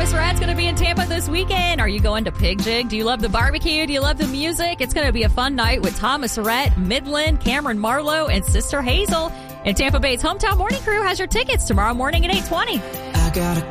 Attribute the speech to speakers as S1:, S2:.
S1: Thomas Rhett's going to be in Tampa this weekend. Are you going to Pig Jig? Do you love the barbecue? Do you love the music? It's going to be a fun night with Thomas Rhett, Midland, Cameron Marlowe, and Sister Hazel. And Tampa Bay's Hometown Morning Crew has your tickets tomorrow morning at 8:20.
S2: I got a